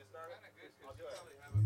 start it? Kind of good I'll because do you it. probably have